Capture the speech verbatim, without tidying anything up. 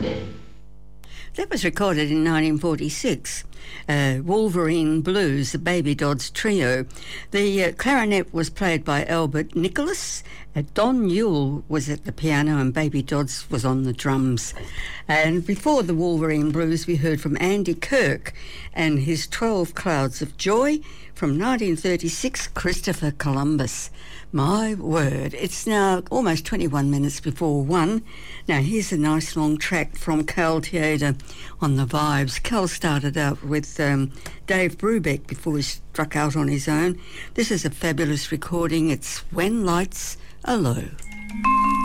That was recorded in nineteen forty-six. Uh, Wolverine Blues, the Baby Dodds Trio. The uh, clarinet was played by Albert Nicholas. Uh, Don Yule was at the piano and Baby Dodds was on the drums. And before the Wolverine Blues, we heard from Andy Kirk and his twelve Clouds of Joy. From nineteen thirty-six, Christopher Columbus. My word, it's now almost twenty-one minutes before one. Now here's a nice long track from Cal Tjader on the Vibes. Cal started out with um, Dave Brubeck before he struck out on his own. This is a fabulous recording. It's When Lights Are Low.